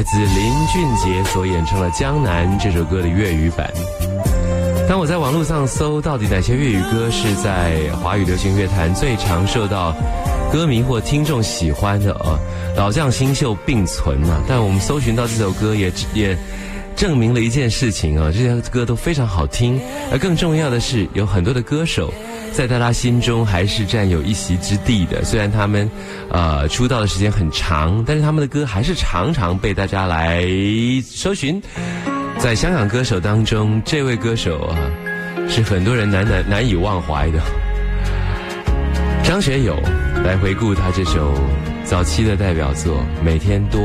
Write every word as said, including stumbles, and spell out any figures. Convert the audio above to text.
来自林俊杰所演唱的《江南》这首歌的粤语版。当我在网络上搜到底哪些粤语歌是在华语流行乐坛最常受到歌迷或听众喜欢的啊，老将新秀并存啊，但我们搜寻到这首歌也也证明了一件事情啊，这些歌都非常好听，而更重要的是有很多的歌手在大家心中还是占有一席之地的。虽然他们呃出道的时间很长，但是他们的歌还是常常被大家来搜寻。在香港歌手当中，这位歌手啊是很多人难难难以忘怀的。张学友来回顾他这首早期的代表作《每天多》。